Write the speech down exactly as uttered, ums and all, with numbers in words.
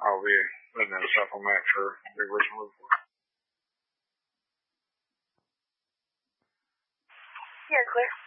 I'll be putting in a supplement for the original report. Yeah, clear.